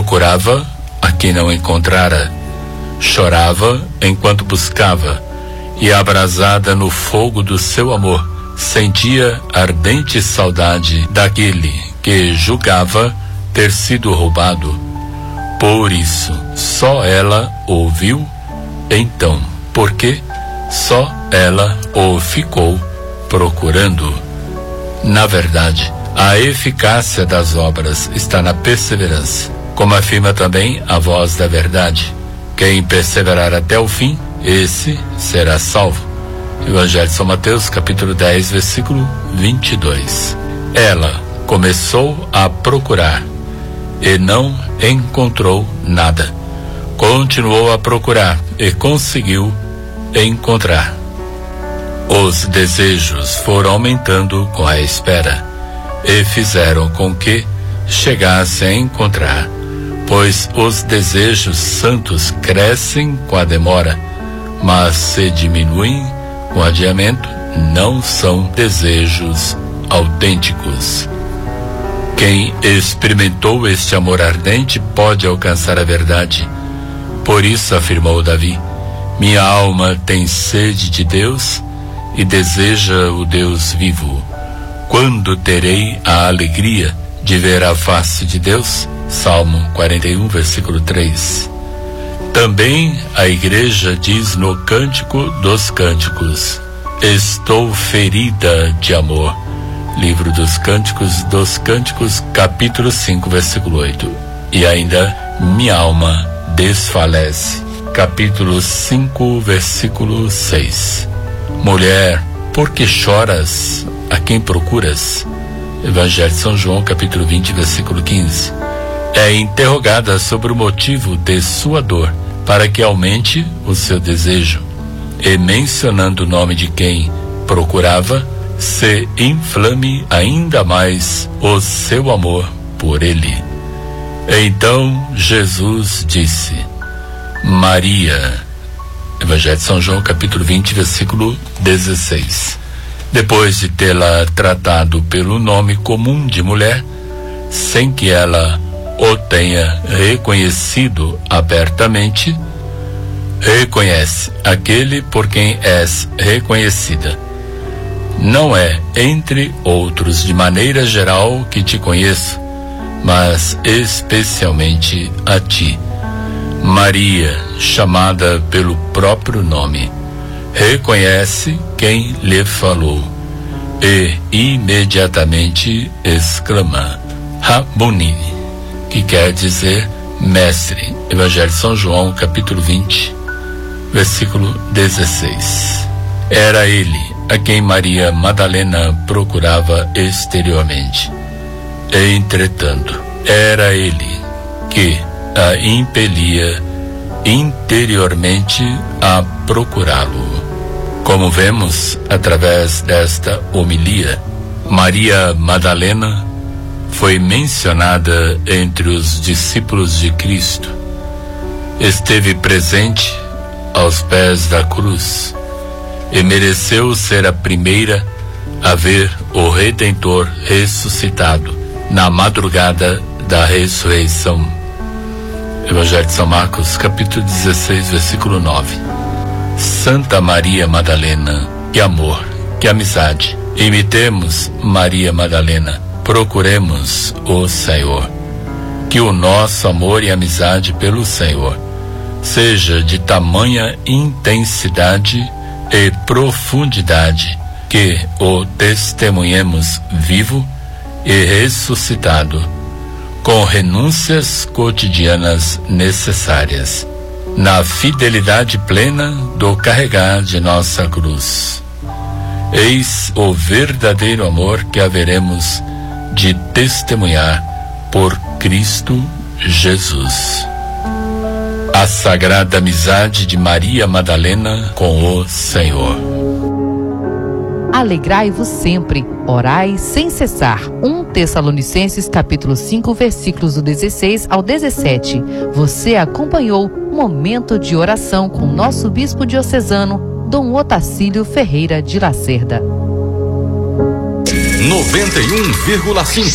Procurava a quem não encontrara, chorava enquanto buscava, e abrasada no fogo do seu amor, sentia ardente saudade daquele que julgava ter sido roubado. Por isso, só ela o viu então, porque só ela o ficou procurando. Na verdade, a eficácia das obras está na perseverança, como afirma também a voz da verdade. Quem perseverar até o fim, esse será salvo. Evangelho de São Mateus, capítulo 10, versículo 22. Ela começou a procurar e não encontrou nada. Continuou a procurar e conseguiu encontrar. Os desejos foram aumentando com a espera e fizeram com que chegasse a encontrar, pois os desejos santos crescem com a demora, mas se diminuem com o adiamento, não são desejos autênticos. Quem experimentou este amor ardente pode alcançar a verdade. Por isso afirmou Davi: minha alma tem sede de Deus e deseja o Deus vivo. Quando terei a alegria de ver a face de Deus? Salmo 41, versículo 3. Também a igreja diz no Cântico dos Cânticos: estou ferida de amor. Livro dos Cânticos, capítulo 5, versículo 8. E ainda, minha alma desfalece. Capítulo 5, versículo 6. Mulher, por que choras? A quem procuras? Evangelho de São João, capítulo 20, versículo 15. É interrogada sobre o motivo de sua dor, para que aumente o seu desejo, e mencionando o nome de quem procurava, se inflame ainda mais o seu amor por ele. Então Jesus disse: Maria. Evangelho de São João, capítulo 20, versículo 16. Depois de tê-la tratado pelo nome comum de mulher, sem que ela o tenha reconhecido abertamente, reconhece aquele por quem és reconhecida. Não é, entre outros, de maneira geral que te conheço, mas especialmente a ti, Maria, chamada pelo próprio nome. Reconhece quem lhe falou e imediatamente exclama: Rabuni, que quer dizer mestre. Evangelho de São João, capítulo 20, versículo 16. Era ele a quem Maria Madalena procurava exteriormente. Entretanto, era ele que a impelia interiormente a procurá-lo. Como vemos através desta homilia, Maria Madalena foi mencionada entre os discípulos de Cristo. Esteve presente aos pés da cruz e mereceu ser a primeira a ver o Redentor ressuscitado na madrugada da ressurreição. Evangelho de São Marcos, capítulo 16, versículo 9. Santa Maria Madalena, que amor, que amizade. Imitemos Maria Madalena, procuremos o Senhor. Que o nosso amor e amizade pelo Senhor seja de tamanha intensidade e profundidade que o testemunhemos vivo e ressuscitado, com renúncias cotidianas necessárias, na fidelidade plena do carregar de nossa cruz. Eis o verdadeiro amor que haveremos de testemunhar por Cristo Jesus. A sagrada amizade de Maria Madalena com o Senhor. Alegrai-vos sempre, orai sem cessar. 1 Tessalonicenses capítulo 5, versículos do 16 ao 17. Você acompanhou Momento de Oração com nosso bispo diocesano, Dom Otacílio Ferreira de Lacerda. 91,5